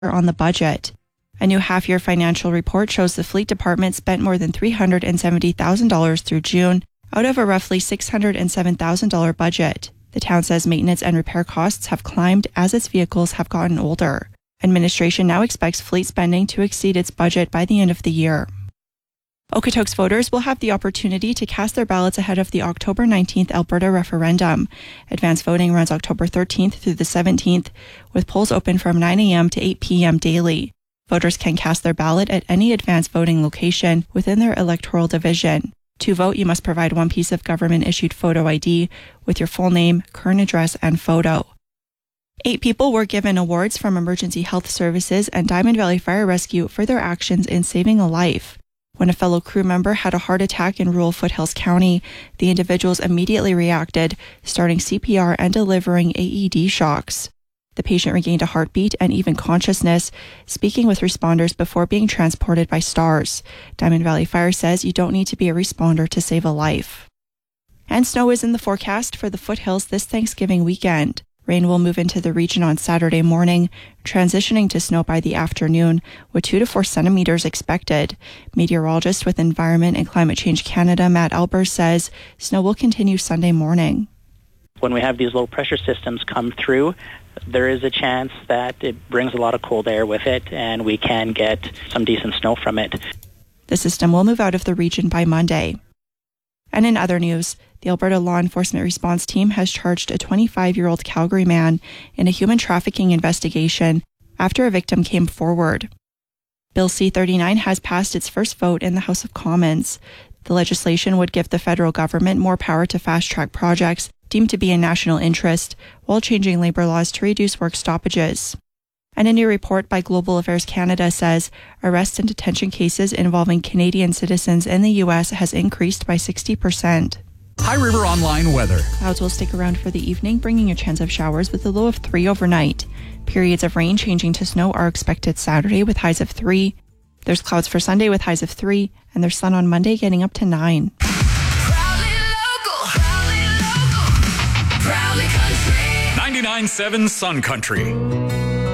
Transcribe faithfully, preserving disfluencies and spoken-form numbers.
on the budget. A new half-year financial report shows the fleet department spent more than three hundred seventy thousand dollars through June out of a roughly six hundred seven thousand dollars budget. The town says maintenance and repair costs have climbed as its vehicles have gotten older. Administration now expects fleet spending to exceed its budget by the end of the year. Okotoks voters will have the opportunity to cast their ballots ahead of the October nineteenth Alberta referendum. Advanced voting runs October thirteenth through the seventeenth, with polls open from nine a.m. to eight p.m. daily. Voters can cast their ballot at any advanced voting location within their electoral division. To vote, you must provide one piece of government-issued photo I D with your full name, current address, and photo. Eight people were given awards from Emergency Health Services and Diamond Valley Fire Rescue for their actions in saving a life. When a fellow crew member had a heart attack in rural Foothills County, the individuals immediately reacted, starting C P R and delivering A E D shocks. The patient regained a heartbeat and even consciousness, speaking with responders before being transported by STARS. Diamond Valley Fire says you don't need to be a responder to save a life. And snow is in the forecast for the Foothills this Thanksgiving weekend. Rain will move into the region on Saturday morning, transitioning to snow by the afternoon, with two to four centimeters expected. Meteorologist with Environment and Climate Change Canada, Matt Albers, says snow will continue Sunday morning. When we have these low pressure systems come through, there is a chance that it brings a lot of cold air with it, and we can get some decent snow from it. The system will move out of the region by Monday. And in other news, the Alberta Law Enforcement Response Team has charged a twenty-five-year-old Calgary man in a human trafficking investigation after a victim came forward. Bill C thirty-nine has passed its first vote in the House of Commons. The legislation would give the federal government more power to fast-track projects deemed to be in national interest, while changing labor laws to reduce work stoppages. And a new report by Global Affairs Canada says arrest and detention cases involving Canadian citizens in the U S has increased by sixty percent. High River Online weather. Clouds will stick around for the evening, bringing a chance of showers with a low of three overnight. Periods of rain changing to snow are expected Saturday with highs of three. There's clouds for Sunday with highs of three, and there's sun on Monday getting up to nine. ninety-nine point seven Sun Country.